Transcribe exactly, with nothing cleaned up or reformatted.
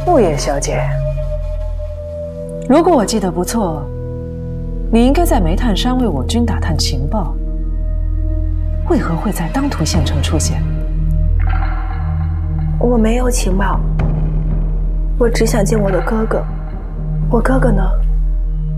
雾野小姐，如果我记得不错，你应该在煤炭山为我军打探情报，为何会在当涂县城出现？ 我没有情报，我只想见我的哥哥。我哥哥呢？